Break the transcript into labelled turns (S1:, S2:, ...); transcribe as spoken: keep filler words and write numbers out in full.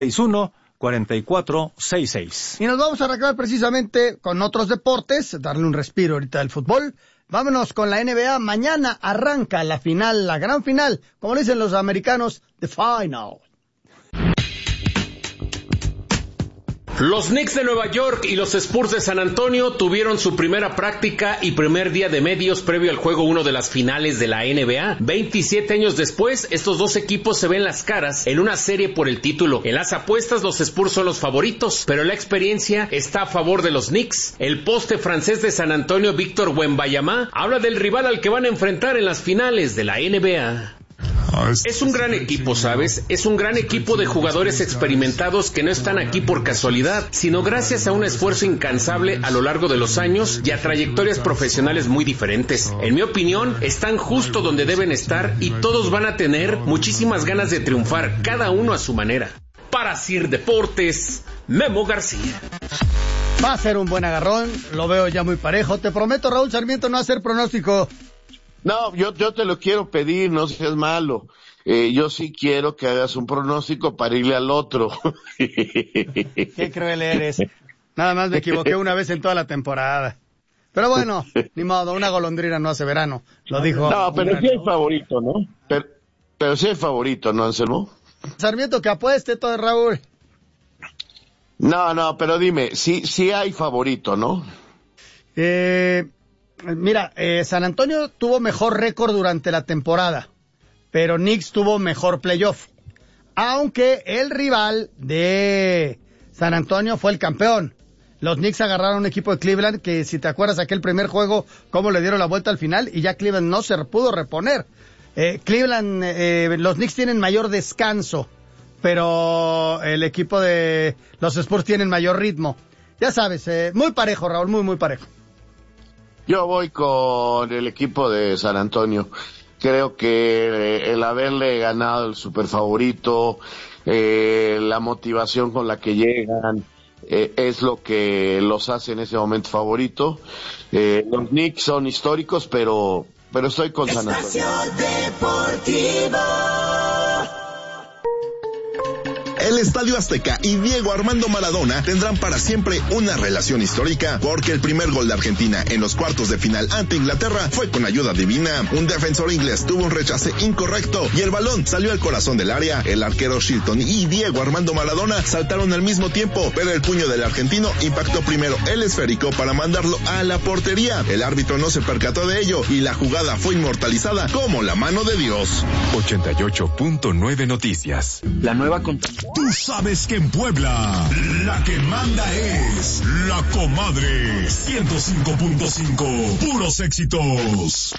S1: seis uno, cuarenta y cuatro sesenta y seis.
S2: Y nos vamos a arrancar precisamente con otros deportes, darle un respiro ahorita del fútbol. Vámonos con la N B A. Mañana arranca la final, la gran final, como dicen los americanos, the final.
S3: Los Knicks de Nueva York y los Spurs de San Antonio tuvieron su primera práctica y primer día de medios previo al juego uno de las finales de la N B A. veintisiete años después, estos dos equipos se ven las caras en una serie por el título. En las apuestas, los Spurs son los favoritos, pero la experiencia está a favor de los Knicks. El poste francés de San Antonio, Víctor Wembanyama, habla del rival al que van a enfrentar en las finales de la N B A. Es un gran equipo, ¿sabes? Es un gran equipo de jugadores experimentados que no están aquí por casualidad, sino gracias a un esfuerzo incansable a lo largo de los años y a trayectorias profesionales muy diferentes. En mi opinión, están justo donde deben estar y todos van a tener muchísimas ganas de triunfar, cada uno a su manera. Para Sir Deportes, Memo García.
S2: Va a ser un buen agarrón, lo veo ya muy parejo. Te prometo, Raúl Sarmiento, no hacer pronóstico.
S4: No, yo, yo te lo quiero pedir, no seas malo. Eh, yo sí quiero que hagas un pronóstico para irle al otro.
S2: Qué cruel eres. Nada más me equivoqué una vez en toda la temporada. Pero bueno, ni modo, una golondrina no hace verano, lo dijo.
S4: No, pero sí hay favorito, ¿no? Pero, pero sí hay favorito, ¿no, Anselmo?
S2: Sarmiento, que apueste todo, Raúl.
S4: No, no, pero dime, sí, sí hay favorito, ¿no?
S2: Eh... Mira, eh, San Antonio tuvo mejor récord durante la temporada, pero Knicks tuvo mejor playoff. Aunque el rival de San Antonio fue el campeón. Los Knicks agarraron un equipo de Cleveland que, si te acuerdas, aquel primer juego, cómo le dieron la vuelta al final, y ya Cleveland no se pudo reponer. Eh, Cleveland, eh, los Knicks tienen mayor descanso, pero el equipo de los Spurs tienen mayor ritmo. Ya sabes, eh, muy parejo, Raúl, muy, muy parejo.
S4: Yo voy con el equipo de San Antonio. Creo que el haberle ganado el super favorito, eh, la motivación con la que llegan, eh, es lo que los hace en ese momento favorito. Eh, los Knicks son históricos, pero, pero estoy con San Antonio.
S5: El Estadio Azteca y Diego Armando Maradona tendrán para siempre una relación histórica, porque el primer gol de Argentina en los cuartos de final ante Inglaterra fue con ayuda divina. Un defensor inglés tuvo un rechace incorrecto y el balón salió al corazón del área. El arquero Shilton y Diego Armando Maradona saltaron al mismo tiempo, pero el puño del argentino impactó primero el esférico para mandarlo a la portería. El árbitro no se percató de ello y la jugada fue inmortalizada como la mano de Dios.
S6: ochenta y ocho punto nueve Noticias.
S7: La nueva con...
S8: Tú sabes que en Puebla la que manda es La Comadre. ciento cinco punto cinco, puros éxitos.